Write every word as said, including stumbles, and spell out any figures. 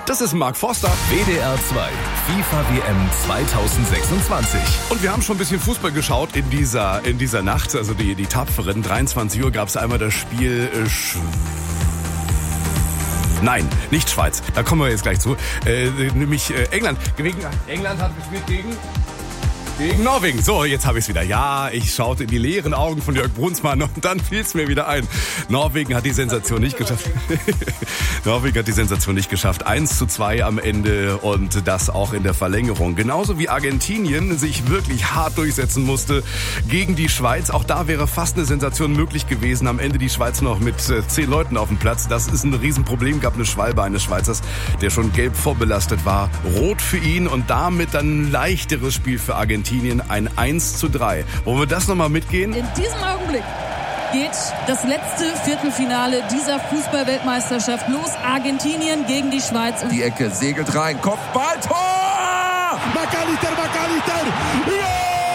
Das ist Mark Forster. W D R zwei, FIFA W M zweitausendsechsundzwanzig. Und wir haben schon ein bisschen Fußball geschaut in dieser, in dieser Nacht. Also die, die Tapferen. dreiundzwanzig Uhr gab es einmal das Spiel äh, Sch- Nein, nicht Schweiz. Da kommen wir jetzt gleich zu. Äh, nämlich äh, England. Gegen, England hat gespielt gegen... Gegen Norwegen. So, jetzt habe ich es wieder. Ja, ich schaute in die leeren Augen von Jörg Brunsmann und dann fiel es mir wieder ein. Norwegen hat die Sensation nicht geschafft. Norwegen hat die Sensation nicht geschafft. eins zu zwei am Ende und das auch in der Verlängerung. Genauso wie Argentinien sich wirklich hart durchsetzen musste gegen die Schweiz. Auch da wäre fast eine Sensation möglich gewesen. Am Ende die Schweiz noch mit äh, zehn Leuten auf dem Platz. Das ist ein Riesenproblem. Gab eine Schwalbe eines Schweizers, der schon gelb vorbelastet war. Rot für ihn und damit dann ein leichteres Spiel für Argentinien. Ein eins zu drei. Wollen wir das nochmal mitgehen? In diesem Augenblick geht das letzte Viertelfinale dieser Fußball-Weltmeisterschaft los. Argentinien gegen die Schweiz. Die Ecke segelt rein. Kopfball, Tor! McAllister, McAllister! Ja!